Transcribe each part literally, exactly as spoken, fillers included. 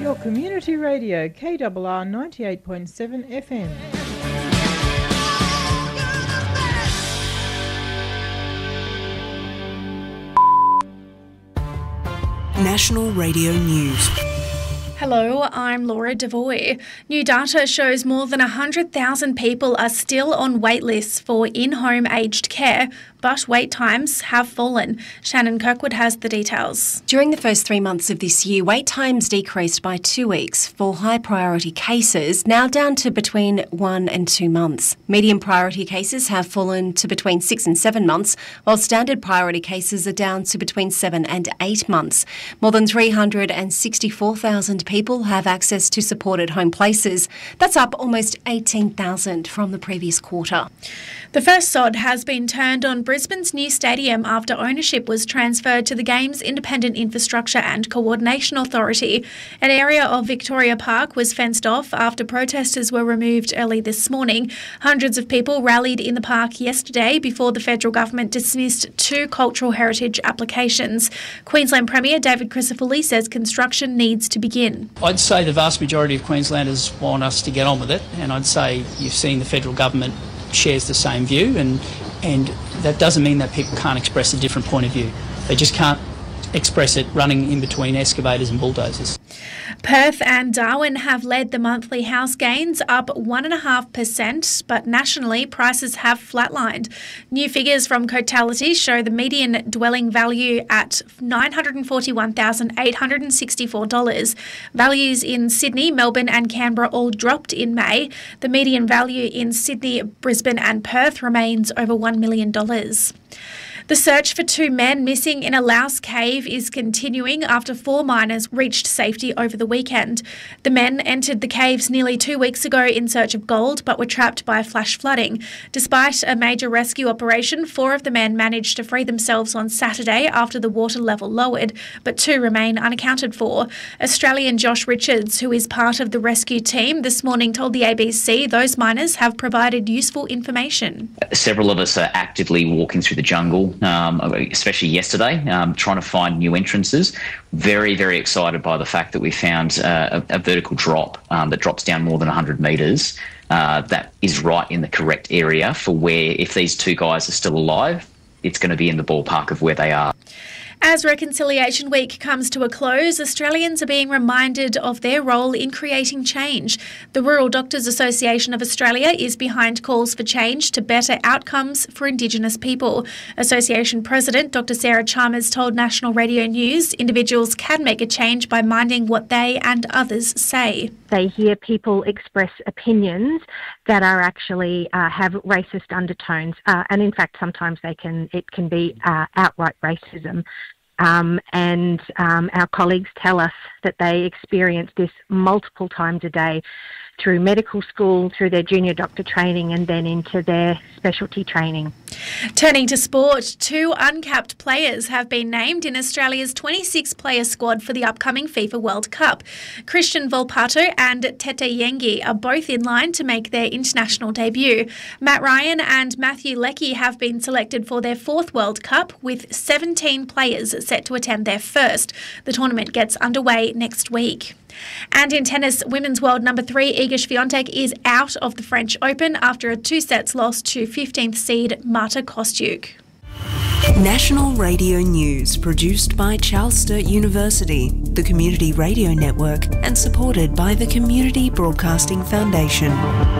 Your community radio, K R R ninety-eight point seven F M. National Radio News. Hello, I'm Laura Devoy. New data shows more than one hundred thousand people are still on wait lists for in-home aged care, but wait times have fallen. Shannon Kirkwood has the details. During the first three months of this year, wait times decreased by two weeks for high priority cases, now down to between one and two months. Medium priority cases have fallen to between six and seven months, while standard priority cases are down to between seven and eight months. More than three hundred sixty-four thousand people have access to supported home places. That's up almost eighteen thousand from the previous quarter. The first sod has been turned on Brisbane's new stadium after ownership was transferred to the Games Independent Infrastructure and Coordination Authority. An area of Victoria Park was fenced off after protesters were removed early this morning. Hundreds of people rallied in the park yesterday before the federal government dismissed two cultural heritage applications. Queensland Premier David Crisafulli says construction needs to begin. I'd say the vast majority of Queenslanders want us to get on with it, and I'd say you've seen the federal government shares the same view, and and that doesn't mean that people can't express a different point of view. They just can't express it running in between excavators and bulldozers. Perth and Darwin have led the monthly house gains, up one point five percent, but nationally prices have flatlined. New figures from Cotality show the median dwelling value at nine hundred forty-one thousand eight hundred sixty-four dollars. Values in Sydney, Melbourne and Canberra all dropped in May. The median value in Sydney, Brisbane and Perth remains over one million dollars. The search for two men missing in a Laos cave is continuing after four miners reached safety over the weekend. The men entered the caves nearly two weeks ago in search of gold, but were trapped by flash flooding. Despite a major rescue operation, four of the men managed to free themselves on Saturday after the water level lowered, but two remain unaccounted for. Australian Josh Richards, who is part of the rescue team, this morning told the A B C those miners have provided useful information. Several of us are actively walking through the jungle, Um, especially yesterday, um, trying to find new entrances. Very, very excited by the fact that we found uh, a, a vertical drop um, that drops down more than one hundred metres. Uh, that is right in the correct area for where, if these two guys are still alive, it's going to be in the ballpark of where they are. As Reconciliation Week comes to a close, Australians are being reminded of their role in creating change. The Rural Doctors Association of Australia is behind calls for change to better outcomes for Indigenous people. Association President Doctor Sarah Chalmers told National Radio News individuals can make a change by minding what they and others say. They hear people express opinions that are actually uh, have racist undertones, uh, and in fact sometimes they can it can be uh, outright racism. Um, and um, our colleagues tell us that they experience this multiple times a day through medical school, through their junior doctor training and then into their specialty training. Turning to sport, two uncapped players have been named in Australia's twenty-six player squad for the upcoming FIFA World Cup. Christian Volpato and Tete Yengi are both in line to make their international debut. Matt Ryan and Matthew Leckie have been selected for their fourth World Cup, with seventeen players set to attend their first. The tournament gets underway next week. And in tennis, women's world number three Iga Swiatek is out of the French Open after a two-sets loss to fifteenth seed Marta Kostyuk. National Radio News, produced by Charles Sturt University, the Community Radio Network, and supported by the Community Broadcasting Foundation.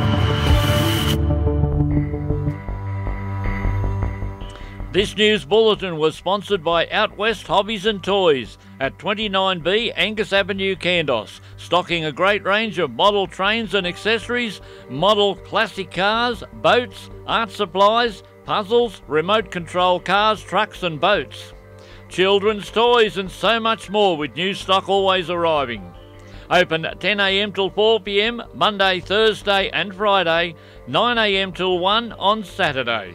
This news bulletin was sponsored by Out West Hobbies and Toys at twenty-nine B Angus Avenue, Kandos, stocking a great range of model trains and accessories, model classic cars, boats, art supplies, puzzles, remote control cars, trucks and boats, children's toys and so much more, with new stock always arriving. Open at ten a m till four p m Monday, Thursday and Friday, nine a m till one on Saturdays.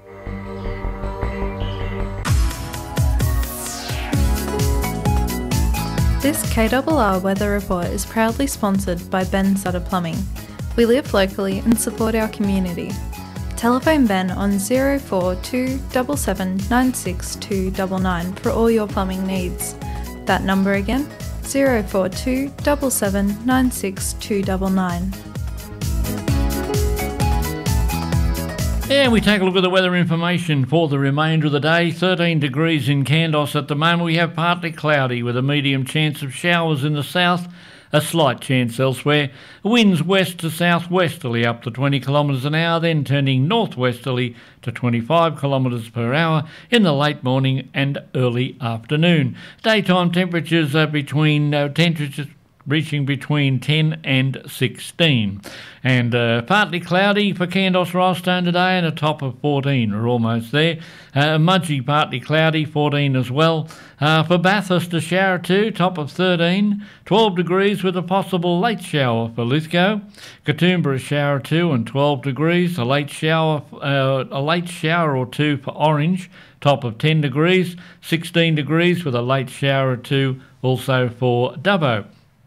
This K R R Weather Report is proudly sponsored by Ben Sutter Plumbing. We live locally and support our community. Telephone Ben on zero four two seven seven nine six two nine nine for all your plumbing needs. That number again, zero four two seven seven nine six two nine nine. And we take a look at the weather information for the remainder of the day. thirteen degrees in Kandos at the moment. We have partly cloudy with a medium chance of showers in the south, a slight chance elsewhere. Winds west to southwesterly up to twenty kilometres an hour, then turning northwesterly to twenty-five kilometres per hour in the late morning and early afternoon. Daytime temperatures are between uh, temperatures reaching between ten and sixteen. And uh, partly cloudy for Kandos Rylstone today and a top of fourteen. We're almost there. Uh, Mudgee partly cloudy, fourteen as well. Uh, for Bathurst, a shower two, top of thirteen. twelve degrees with a possible late shower for Lithgow. Katoomba, a shower two and twelve degrees. A late shower, uh, a late shower or two for Orange, top of ten degrees. sixteen degrees with a late shower or two also for Dubbo.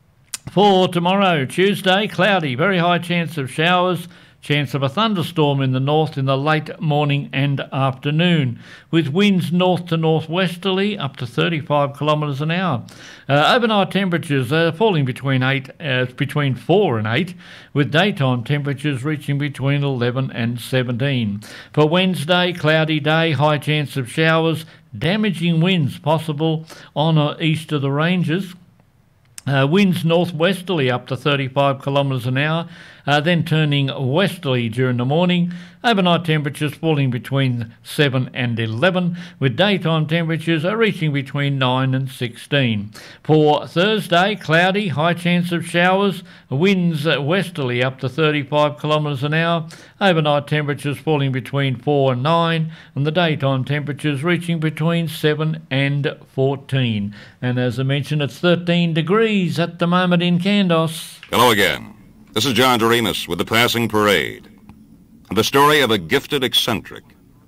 For tomorrow, Tuesday, cloudy, very high chance of showers, chance of a thunderstorm in the north in the late morning and afternoon, with winds north to northwesterly up to thirty-five kilometres an hour. Uh, overnight temperatures are falling between eight, uh, between four and eight, with daytime temperatures reaching between eleven and seventeen. For Wednesday, cloudy day, high chance of showers, damaging winds possible on or east of the ranges. Uh, winds northwesterly up to thirty-five kilometres an hour, uh, then turning westerly during the morning. Overnight temperatures falling between seven and eleven, with daytime temperatures are reaching between nine and sixteen. For Thursday, cloudy, high chance of showers, winds westerly up to thirty-five kilometres an hour. Overnight temperatures falling between four and nine, and the daytime temperatures reaching between seven and fourteen. And as I mentioned, it's thirteen degrees at the moment in Kandos. Hello again. This is John Doremus with the Passing Parade. The story of a gifted eccentric.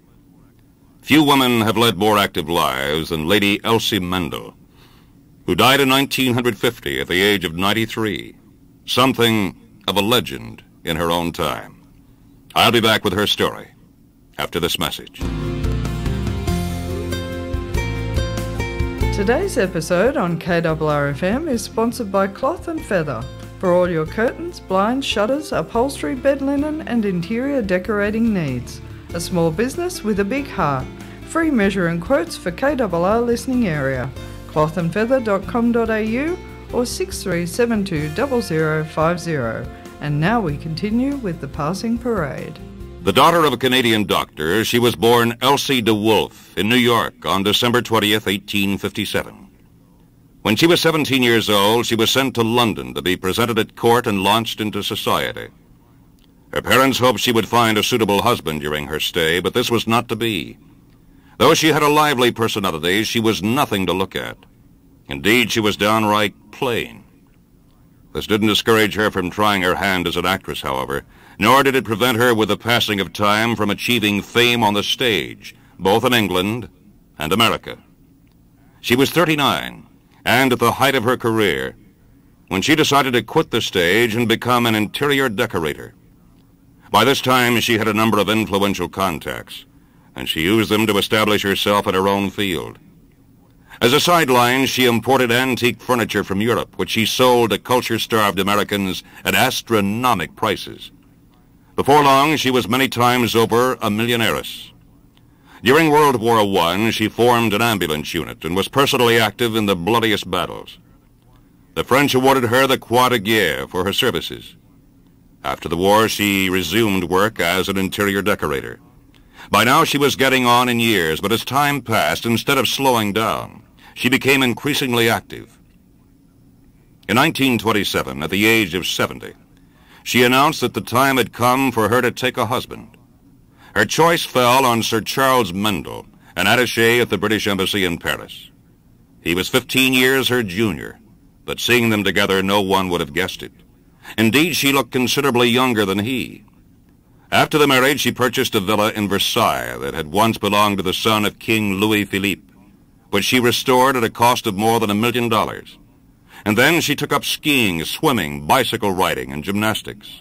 Few women have led more active lives than Lady Elsie Mendel, who died in nineteen fifty at the age of ninety-three, something of a legend in her own time. I'll be back with her story after this message. Today's episode on K R R F M is sponsored by Cloth and Feather. For all your curtains, blinds, shutters, upholstery, bed linen and interior decorating needs. A small business with a big heart. Free measure and quotes for K R R listening area. cloth and feather dot com dot a u or six three seven two zero zero five zero. And now we continue with the Passing Parade. The daughter of a Canadian doctor, she was born Elsie de Wolfe in New York on December twentieth, eighteen fifty-seven. When she was seventeen years old, she was sent to London to be presented at court and launched into society. Her parents hoped she would find a suitable husband during her stay, but this was not to be. Though she had a lively personality, she was nothing to look at. Indeed, she was downright plain. This didn't discourage her from trying her hand as an actress, however, nor did it prevent her with the passing of time from achieving fame on the stage, both in England and America. She was thirty-nine, and at the height of her career, when she decided to quit the stage and become an interior decorator. By this time, she had a number of influential contacts, and she used them to establish herself in her own field. As a sideline, she imported antique furniture from Europe, which she sold to culture-starved Americans at astronomical prices. Before long, she was many times over a millionairess. During World War One, she formed an ambulance unit and was personally active in the bloodiest battles. The French awarded her the Croix de Guerre for her services. After the war, she resumed work as an interior decorator. By now, she was getting on in years, but as time passed, instead of slowing down, she became increasingly active. In nineteen twenty-seven, at the age of seventy, she announced that the time had come for her to take a husband. Her choice fell on Sir Charles Mendel, an attaché at the British Embassy in Paris. He was fifteen years her junior, but seeing them together, no one would have guessed it. Indeed, she looked considerably younger than he. After the marriage, she purchased a villa in Versailles that had once belonged to the son of King Louis Philippe, which she restored at a cost of more than a million dollars. And then she took up skiing, swimming, bicycle riding, and gymnastics.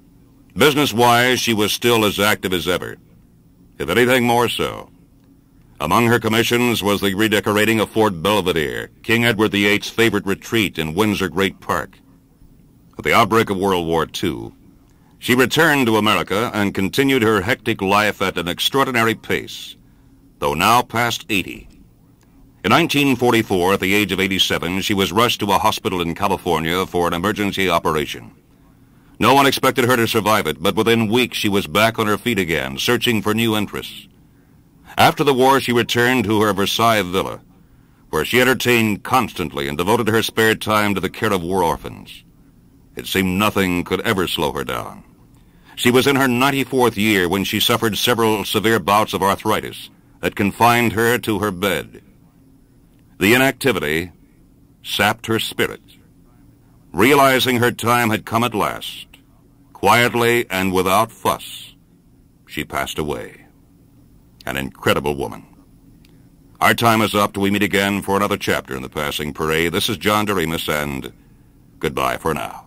Business-wise, she was still as active as ever, if anything more so. Among her commissions was the redecorating of Fort Belvedere, King Edward the Eighth's favorite retreat in Windsor Great Park. At the outbreak of World War Two, she returned to America and continued her hectic life at an extraordinary pace, though now past eighty. In nineteen forty-four, at the age of eighty-seven, she was rushed to a hospital in California for an emergency operation. No one expected her to survive it, but within weeks she was back on her feet again, searching for new interests. After the war, she returned to her Versailles villa, where she entertained constantly and devoted her spare time to the care of war orphans. It seemed nothing could ever slow her down. She was in her ninety-fourth year when she suffered several severe bouts of arthritis that confined her to her bed. The inactivity sapped her spirit. Realizing her time had come at last, quietly and without fuss, she passed away. An incredible woman. Our time is up till we meet again for another chapter in the Passing Parade. This is John Doremus, and goodbye for now.